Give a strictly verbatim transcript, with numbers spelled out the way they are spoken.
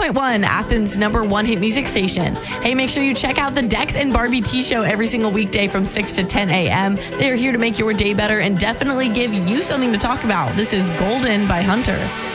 point one, Athens' number one hit music station. Hey, make sure you check out the Dex and Barbie T Show every single weekday from six to ten a.m. They are here to make your day better and definitely give you something to talk about. This is Golden by Hunter.